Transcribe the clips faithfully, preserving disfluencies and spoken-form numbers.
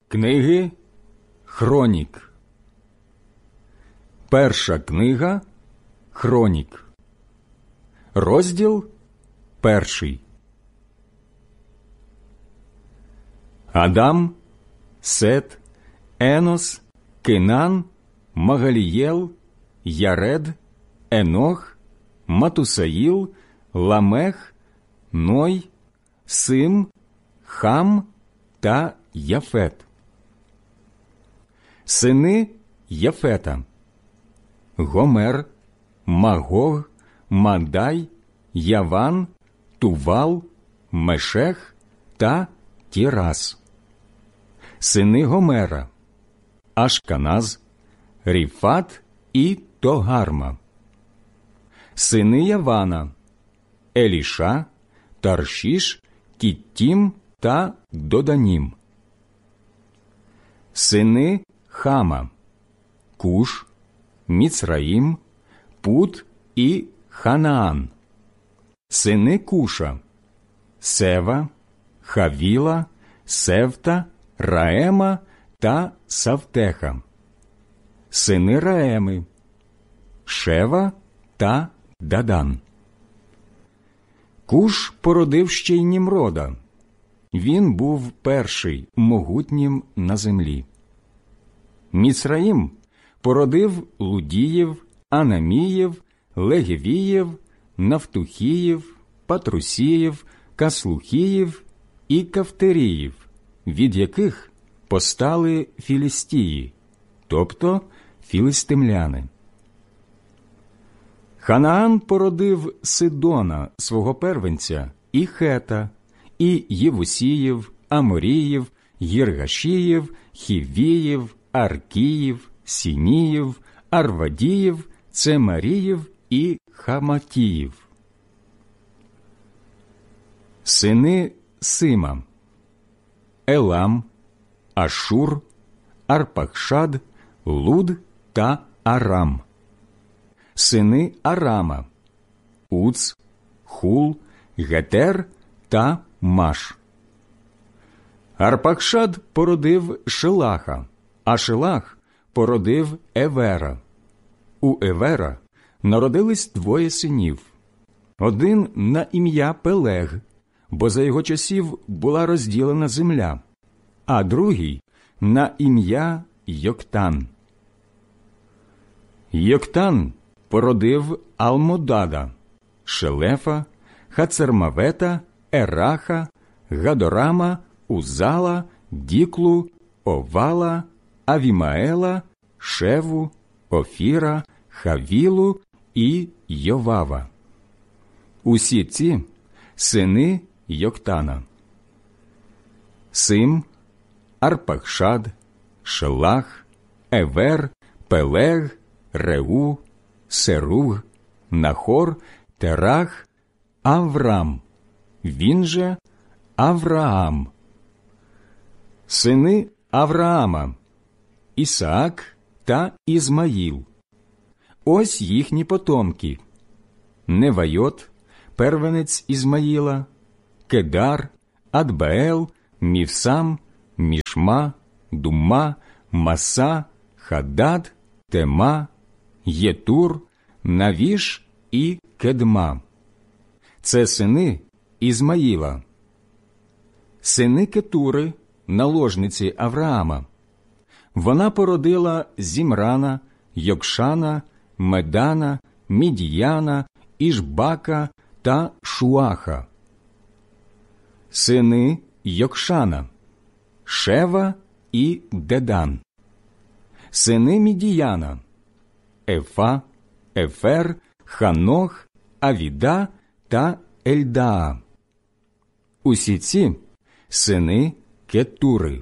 Книги Хронік. Перша книга Хронік. Розділ перший. Адам, Сет, Енос, Кинан, Магалієл, Яред, Енох, Матусаїл, Ламех, Ной, Сим, Хам та Яфет. Сини Яфета: Гомер, Магог, Мадай, Яван, Тувал, Мешех та Тірас. Сини Гомера: Ашканаз, Ріфат і Тогарма. Сини Явана: Еліша, Таршіш, Кіттім та Доданім. Сини Хама: Куш, Міцраїм, Пут і Ханаан. Сини Куша: Сева, Хавіла, Севта, Раема та Савтеха. Сини Раеми: Шева та Дадан. Куш породив ще й Німрода. Він був перший могутнім на землі. Міцраїм породив Лудіїв, Анаміїв, Легевіїв, Нафтухіїв, Патрусіїв, Каслухіїв і Кавтеріїв, від яких постали філістії, тобто філистимляни. Ханаан породив Сидона, свого первенця, і Хета, і Євусіїв, Аморіїв, Єргашіїв, Хівіїв, Аркіїв, Сініїв, Арвадіїв, Цемаріїв і Хаматіїв. Сини Сима: Елам, Ашур, Арпахшад, Луд та Арам. Сини Арама: Уц, Хул, Гетер та Маш. Арпахшад породив Шелаха, а Шелах породив Евера. У Евера народились двоє синів. Один на ім'я Пелег, бо за його часів була розділена земля, а другий на ім'я Йоктан. Йоктан породив Алмодада, Шелефа, Хацермавета, Ераха, Гадорама, Узала, Діклу, Овала, Авімаела, Шеву, Офіра, Хавілу і Йовава. Усі ці сини Йоктана. Сим, Арпахшад, Шелах, Евер, Пелег, Реу, Серуг, Нахор, Терах, Аврам, він же Авраам. Сини Авраама: Ісаак та Ізмаїл. Ось їхні потомки: Невайот, первенець Ізмаїла, Кедар, Адбеел, Мівсам, Мішма, Дума, Маса, Хадад, Тема, Єтур, Навіш і Кедма. Це сини Ізмаїла. Сини Кетури, наложниці Авраама. Вона породила Зімрана, Йокшана, Медана, Мідіяна, Ішбака та Шуаха. Сини Йокшана: Шева і Дедан. Сини Мідіяна: Ефа, Ефер, Ханох, Авіда та Ельдаа. Усі ці сини Кетури.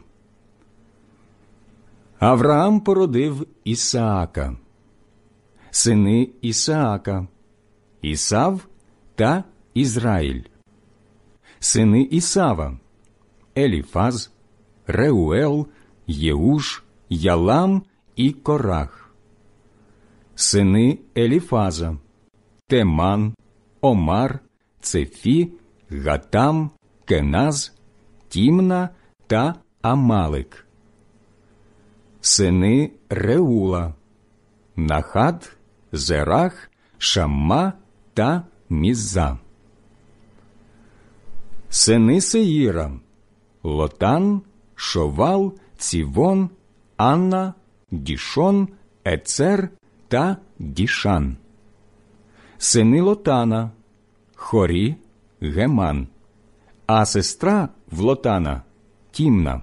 Авраам породив Ісаака. Сини Ісаака: Ісав та Ізраїль. Сини Ісава: Еліфаз, Реуел, Єуш, Ялам і Корах. Сини Еліфаза: Теман, Омар, Цефі, Гатам, Кеназ, Тімна та Амалик. сини Реула, Нахат, Зерах, Шамма та Мізза. Сини Сеїра, Лотан, Шовал, Цівон, Анна, Дішон, Ецер та Дішан. Сини Лотана, Хорі, Геман, а сестра в Лотана – Тімна.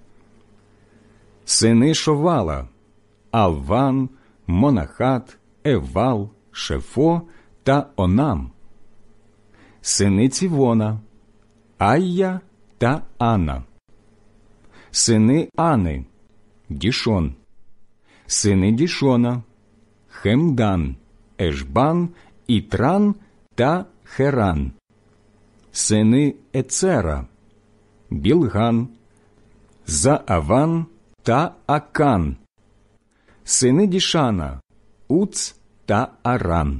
Сини Шовала, Алван, Монахат, Евал, Шефо та Онам. Сини Цівона, Айя та Анна. Сини Ани, Дішон. Сини Дішона, Хемдан, Ешбан, Ітран та Херан. Сини Ецера, Білган, Зааван та Акан. Сини Дішана, Уц та Аран.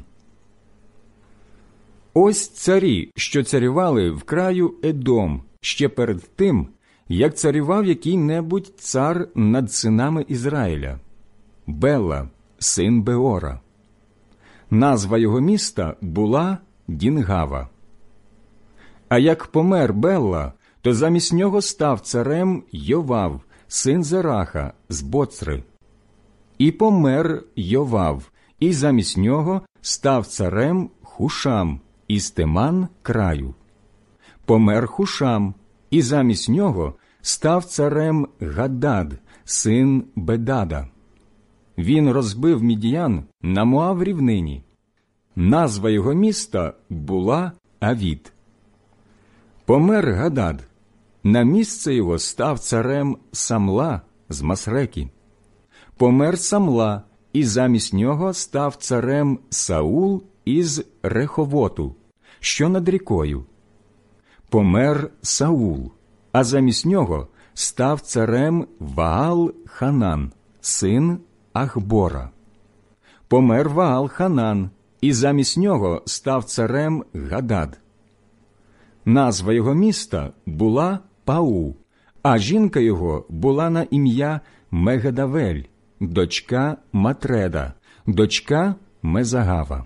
Ось царі, що царювали в краю Едом ще перед тим, як царював який-небудь цар над синами Ізраїля. Бела, син Беора. Назва його міста була Дінгава. А як помер Белла, то замість нього став царем Йовав, син Зераха з Боцри. І помер Йовав, і замість нього став царем Хушам із Теман краю. Помер Хушам, і замість нього став царем Гадад, син Бедада. Він розбив мідіян на Моав рівнині. Назва його міста була Авід. Помер Гадад. На місце його став царем Самла з Масреки. Помер Самла, і замість нього став царем Саул із Реховоту, що над рікою. Помер Саул, а замість нього став царем Ваал-Ханан, син Ахбора. Помер Ваал-Ханан, і замість нього став царем Гадад. Назва його міста була Пау, а жінка його була на ім'я Мегедавель, дочка Матреда, дочка Мезагава.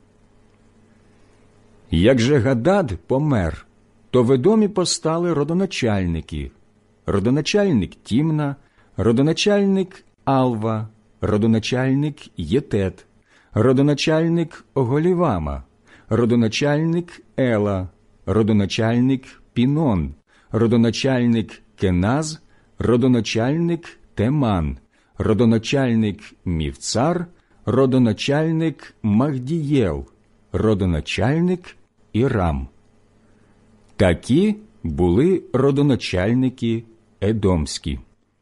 Як же Гадад помер, то в Едомі постали родоначальники: родоначальник Тімна, родоначальник Алва, родоначальник Єтет, родоначальник Оголівама, родоначальник Ела, родоначальник Пінон, родоначальник Кеназ, родоначальник Теман, родоначальник Мівцар, родоначальник Магдієл, родоначальник Ірам. Такі були родоначальники едомські.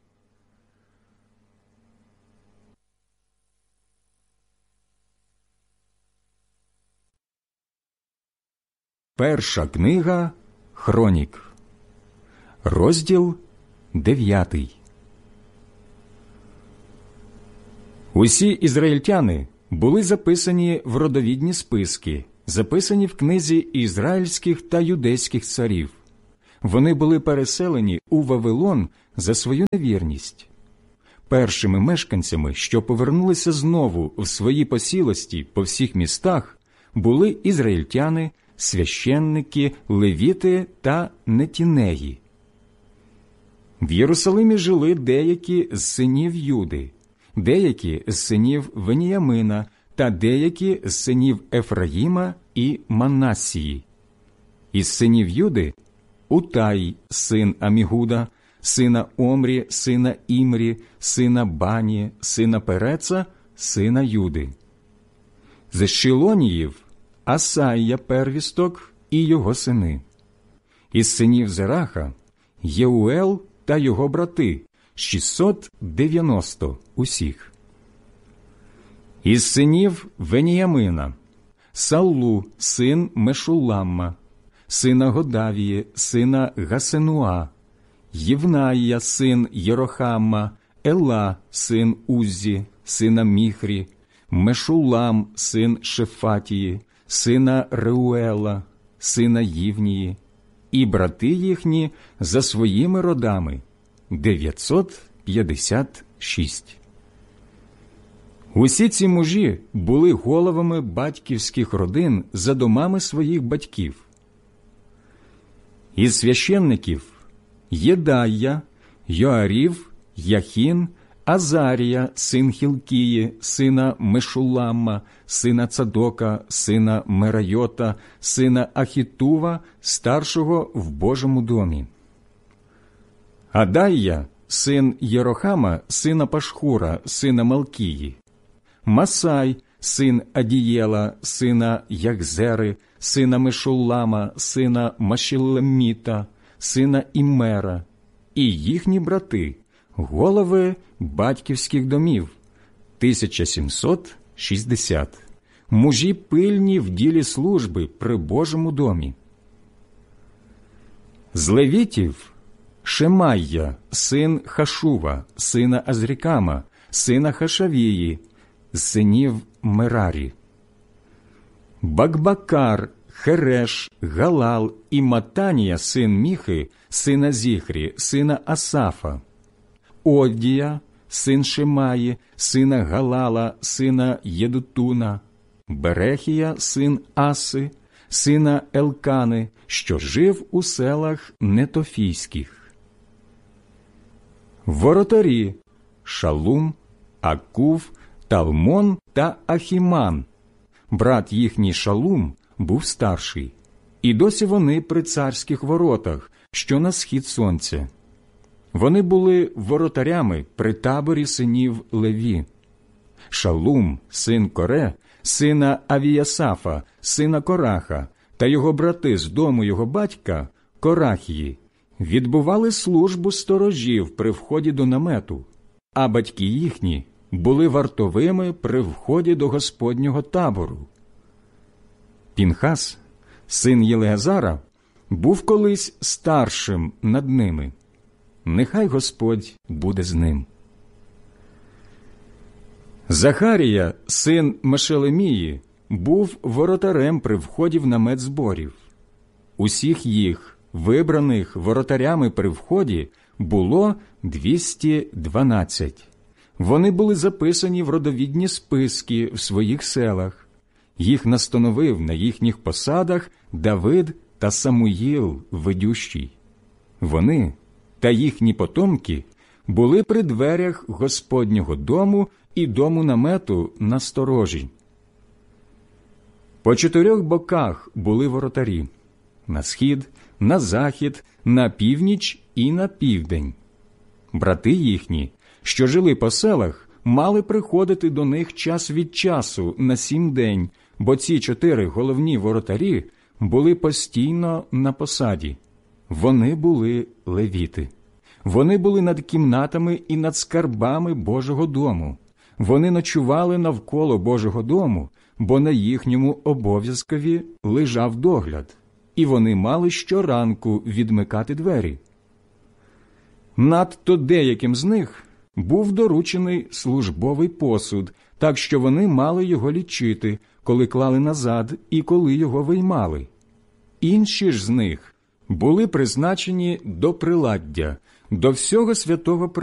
Перша книга Хронік, розділ дев'ятий. Усі ізраїльтяни були записані в родовідні списки, записані в книзі ізраїльських та юдейських царів. Вони були переселені у Вавилон за свою невірність. Першими мешканцями, що повернулися знову в свої посілості по всіх містах, були ізраїльтяни, священники, левіти та нетінеї. В Єрусалимі жили деякі з синів Юди, деякі з синів Веніямина та деякі з синів Ефраїма і Манассії. Із синів Юди – Утай, син Амігуда, сина Омрі, сина Імрі, сина Бані, сина Переца, сина Юди. З Шилоніїв – Асайя первісток і його сини. Із синів Зераха – Єуел та його брати, шістсот дев'яносто усіх. Із синів Веніямина – Саллу, син Мешулламма, сина Годавії, сина Гасенуа, Євнаїя, син Єрохамма, Ела, син Уззі, сина Міхрі, Мешуллам, син Шефатії, сина Реуела, сина Ївнії, і брати їхні за своїми родами – дев'ятсот п'ятдесят шість. Усі ці мужі були головами батьківських родин за домами своїх батьків. Із священників Єдая, Йоарів, Яхін, Азарія, син Хілкії, сина Мешулама, сина Цадока, сина Мерайота, сина Ахітува, старшого в Божому домі. Адайя, син Єрохама, сина Пашхура, сина Малкії. Масай, син Адієла, сина Яхзери, сина Мешулама, сина Машілеміта, сина Імера, і їхні брати, голови батьківських домів, тисяча сімсот шістдесят, мужі пильні в ділі служби при Божому домі. З левітів Шемайя, син Хашува, сина Азрікама, сина Хашавії, з синів Мерарі. Бакбакар, Хереш, Галал і Матанія, син Міхи, сина Зіхрі, сина Асафа. Оддія, син Шемаї, сина Галала, сина Єдутуна. Берехія, син Аси, сина Елкани, що жив у селах Нетофійських. Воротарі Шалум, Акув, Талмон та Ахіман. Брат їхній Шалум був старший, і досі вони при царських воротах, що на схід сонця. Вони були воротарями при таборі синів Леві. Шалум, син Коре, сина Авіясафа, сина Кораха, та його брати з дому його батька, Корахії, відбували службу сторожів при вході до намету, а батьки їхні були вартовими при вході до Господнього табору. Пінхас, син Єлеазара, був колись старшим над ними. Нехай Господь буде з ним. Захарія, син Мешелемії, був воротарем при вході в намет зборів. Усіх їх, вибраних воротарями при вході, було двісті дванадцять. Вони були записані в родовідні списки в своїх селах. Їх настановив на їхніх посадах Давид та Самуїл ведющий. Вони та їхні потомки були при дверях Господнього дому і дому намету на сторожі. По чотирьох боках були воротарі – на схід, на захід, на північ і на південь. Брати їхні, що жили по селах, мали приходити до них час від часу на сім день, бо ці чотири головні воротарі були постійно на посаді. Вони були левіти. Вони були над кімнатами і над скарбами Божого дому. Вони ночували навколо Божого дому, бо на їхньому обов'язкові лежав догляд, і вони мали щоранку відмикати двері. Надто деяким з них був доручений службовий посуд, так що вони мали його лічити, коли клали назад і коли його виймали. Інші ж з них були призначені до приладдя, до всього святого